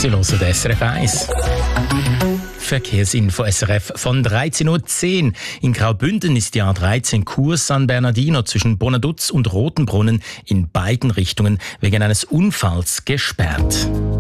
Sie hören den SRF 1. Verkehrsinfo SRF von 13.10 Uhr. In Graubünden ist die A13 Kurs San Bernardino zwischen Bonaduz und Rotenbrunnen in beiden Richtungen wegen eines Unfalls gesperrt.